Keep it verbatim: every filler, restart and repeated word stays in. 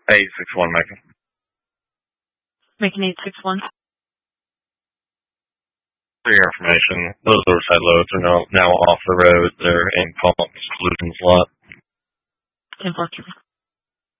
eight six one, Macon. Macon eight six one. For your information, those overside loads are now, now off the road. They're in Palm Solutions lot. ten four.